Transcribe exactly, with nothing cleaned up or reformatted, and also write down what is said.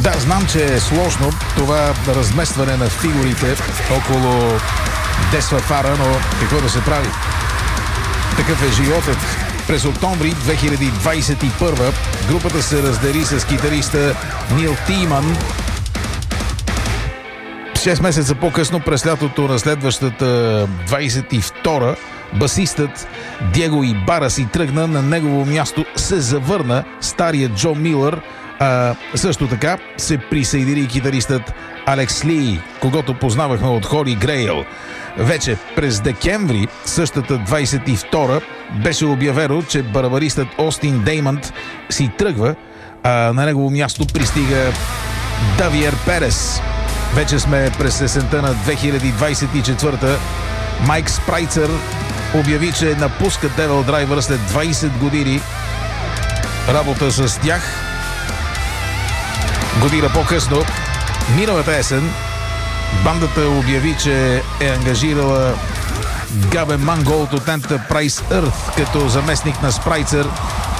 Да, знам, че е сложно това разместване на фигурите около Десфафара, но какво да се прави? Такъв е животът. През октомври две хиляди двадесет и първа групата се раздели с китариста Нил Тиман. Шест месеца по-късно, през лятото на следващата двадесет и втора, басистът Диего Ибара си тръгна, на негово място се завърна старият Джо Милър, а също така се присъедини китаристът Алекс Ли, когото познавахме от Холи Грейл. Вече през декември същата двадесет и втора беше обявено, че барабаристът Остин Деймънт си тръгва, а на негово място пристига Давиер Перес. Вече сме през есента на две хиляди двадесет и четвърта. Майк Спрайцер обяви, че напуска Devil Driver след двадесет години работа с тях. Година по-късно, миналата есен, бандата обяви, че е ангажирала Габе Манголд от Enterprise Earth като заместник на Спрайцер